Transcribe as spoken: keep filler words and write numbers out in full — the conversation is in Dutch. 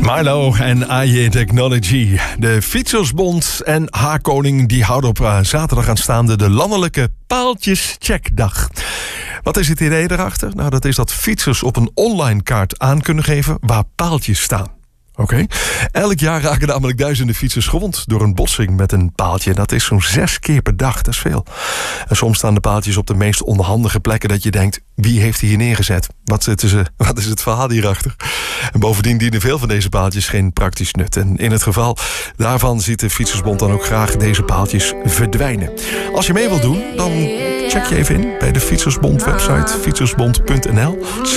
Milo en A J Technology. De Fietsersbond en Haarkoning die houden op uh, zaterdag aanstaande de landelijke paaltjescheckdag. Wat is het idee erachter? Nou, dat is dat fietsers op een online kaart aan kunnen geven waar paaltjes staan. Oké. Okay. Elk jaar raken namelijk duizenden fietsers gewond door een botsing met een paaltje. Dat is zo'n zes keer per dag, dat is veel. En soms staan de paaltjes op de meest onhandige plekken dat je denkt, wie heeft die hier neergezet? Wat, zitten ze, wat is het verhaal hierachter? En bovendien dienen veel van deze paaltjes geen praktisch nut. En in het geval daarvan ziet de Fietsersbond dan ook graag deze paaltjes verdwijnen. Als je mee wilt doen, dan check je even in bij de Fietsersbond website fietsersbond punt n l.